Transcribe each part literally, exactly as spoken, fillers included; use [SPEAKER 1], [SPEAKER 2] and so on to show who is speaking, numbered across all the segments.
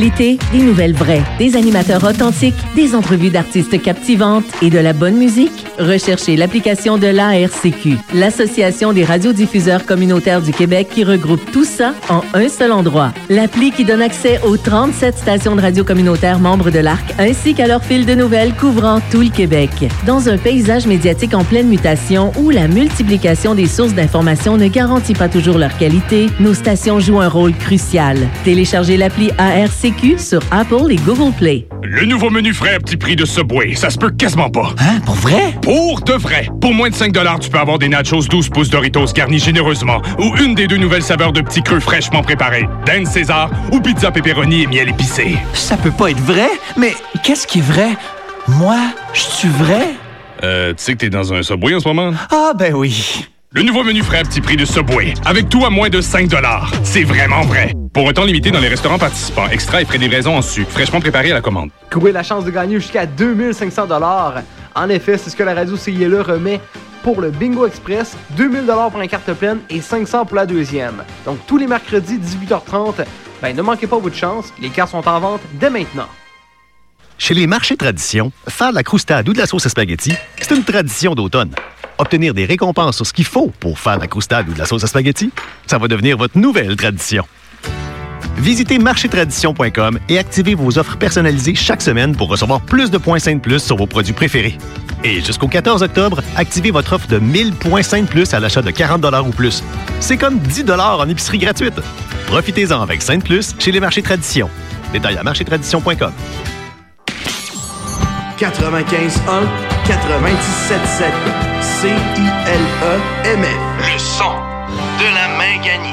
[SPEAKER 1] variété, des nouvelles vraies, des animateurs authentiques, des entrevues d'artistes captivantes et de la bonne musique? Recherchez l'application de l'A R C Q, l'Association des radiodiffuseurs communautaires du Québec, qui regroupe tout ça en un seul endroit. L'appli qui donne accès aux trente-sept stations de radio communautaires membres de l'A R C, ainsi qu'à leur fil de nouvelles couvrant tout le Québec. Dans un paysage médiatique en pleine mutation où la multiplication des sources d'informations ne garantit pas toujours leur qualité, nos stations jouent un rôle crucial. Téléchargez l'appli A R C Q sur Apple et Google Play.
[SPEAKER 2] Le nouveau menu frais à petit prix de Subway, ça se peut quasiment pas.
[SPEAKER 3] Hein? Pour vrai?
[SPEAKER 2] Pour de vrai. Pour moins de cinq dollars, tu peux avoir des nachos douze pouces Doritos garnis généreusement ou une des deux nouvelles saveurs de petits creux fraîchement préparés, dinde César ou pizza pepperoni et miel épicé.
[SPEAKER 3] Ça peut pas être vrai? Mais qu'est-ce qui est vrai? Moi, je suis vrai?
[SPEAKER 2] Euh, tu sais que t'es dans un Subway en ce moment?
[SPEAKER 3] Ah, ben oui.
[SPEAKER 2] Le nouveau menu frais à petit prix de Subway, avec tout à moins de cinq dollars. C'est vraiment vrai. Pour un temps limité dans les restaurants participants, extra et frais de livraison en sucre, fraîchement préparés à la commande.
[SPEAKER 4] Courez la chance de gagner jusqu'à deux mille cinq cents dollars. En effet, c'est ce que la radio C I L E remet pour le Bingo Express, deux mille dollars pour la carte pleine et cinq cents pour la deuxième. Donc tous les mercredis, dix-huit heures trente, ben ne manquez pas votre chance, les cartes sont en vente dès maintenant.
[SPEAKER 5] Chez les marchés tradition, faire de la croustade ou de la sauce à spaghetti, c'est une tradition d'automne. Obtenir des récompenses sur ce qu'il faut pour faire de la croustade ou de la sauce à spaghetti, ça va devenir votre nouvelle tradition. Visitez marché tradition point com et activez vos offres personnalisées chaque semaine pour recevoir plus de points Sainte Plus sur vos produits préférés. Et jusqu'au quatorze octobre, activez votre offre de mille points Sainte Plus à l'achat de quarante dollars ou plus. C'est comme dix dollars en épicerie gratuite. Profitez-en avec Sainte Plus chez les marchés tradition. Détails à marché tradition point com.
[SPEAKER 6] quatre-vingt-quinze un, quatre-vingt-dix-sept sept, C I L E M F.
[SPEAKER 7] Le son de la main gagnée.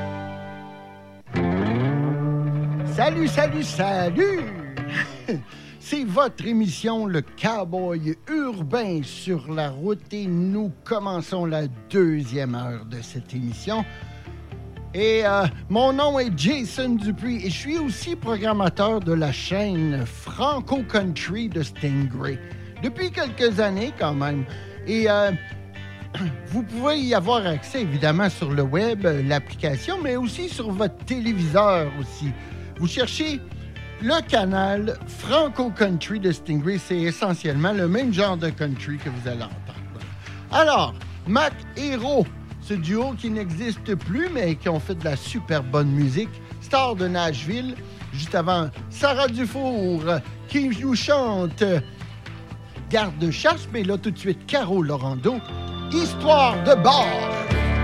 [SPEAKER 8] Salut, salut, salut! C'est votre émission, le Cowboy urbain sur la route, et nous commençons la deuxième heure de cette émission. Et euh, mon nom est Jason Dupuis et je suis aussi programmateur de la chaîne Franco Country de Stingray depuis quelques années quand même. Et euh, vous pouvez y avoir accès évidemment sur le web, l'application, mais aussi sur votre téléviseur aussi. Vous cherchez le canal Franco Country de Stingray, c'est essentiellement le même genre de country que vous allez entendre. Alors, Mac et Ro, ce duo qui n'existe plus, mais qui ont fait de la super bonne musique. Star de Nashville, juste avant Sarah Dufour, qui nous chante Garde-chasse, mais là tout de suite, Caro Laurando, Histoire de bar.